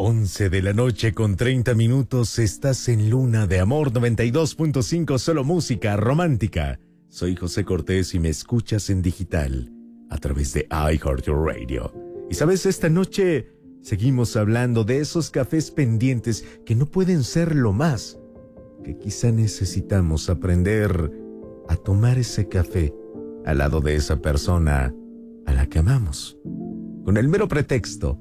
11 de la noche con 30 minutos, estás en Luna de Amor 92.5, solo música romántica. Soy José Cortés y me escuchas en digital a través de iHeartRadio. Y sabes, esta noche seguimos hablando de esos cafés pendientes que no pueden ser lo más, que quizá necesitamos aprender a tomar ese café al lado de esa persona a la que amamos, con el mero pretexto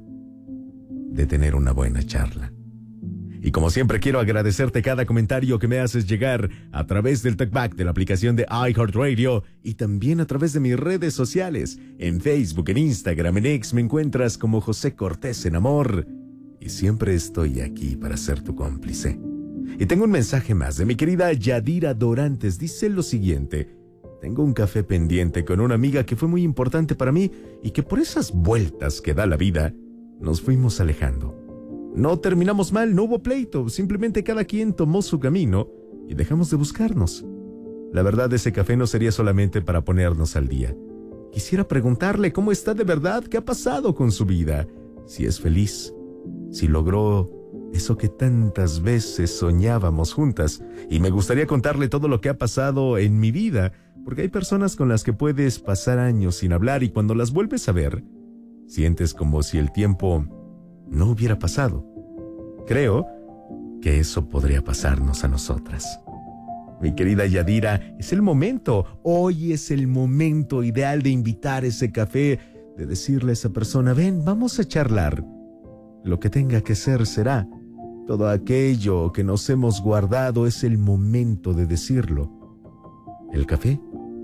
de tener una buena charla. Y como siempre quiero agradecerte cada comentario que me haces llegar a través del talkback de la aplicación de iHeartRadio y también a través de mis redes sociales. En Facebook, en Instagram, en X me encuentras como José Cortés en Amor y siempre estoy aquí para ser tu cómplice. Y tengo un mensaje más de mi querida Yadira Dorantes. Dice lo siguiente: tengo un café pendiente con una amiga que fue muy importante para mí y que por esas vueltas que da la vida nos fuimos alejando. No terminamos mal, no hubo pleito, simplemente cada quien tomó su camino y dejamos de buscarnos. La verdad, ese café no sería solamente para ponernos al día. Quisiera preguntarle cómo está de verdad, qué ha pasado con su vida, si es feliz, si logró eso que tantas veces soñábamos juntas. Y me gustaría contarle todo lo que ha pasado en mi vida, porque hay personas con las que puedes pasar años sin hablar y cuando las vuelves a ver, sientes como si el tiempo no hubiera pasado. Creo que eso podría pasarnos a nosotras. Mi querida Yadira, es el momento. Hoy es el momento ideal de invitar ese café, de decirle a esa persona: ven, vamos a charlar. Lo que tenga que ser será. Todo aquello que nos hemos guardado es el momento de decirlo. El café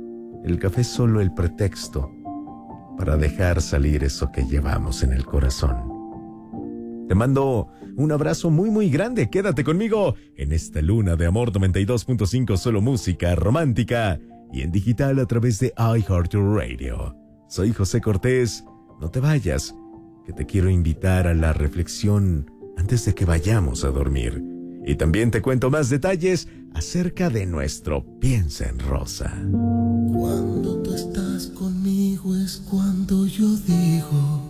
es solo el pretexto para dejar salir eso que llevamos en el corazón. Te mando un abrazo muy muy grande. Quédate conmigo en esta Luna de Amor 92.5, solo música romántica y en digital a través de iHeartRadio. Soy José Cortés. No te vayas, que te quiero invitar a la reflexión antes de que vayamos a dormir. Y también te cuento más detalles acerca de nuestro Piensa en Rosa. Cuando tú estás conmigo es cuando yo digo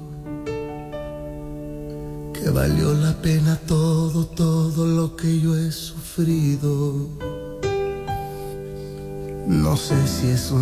que valió la pena todo lo que yo he sufrido. No sé si es un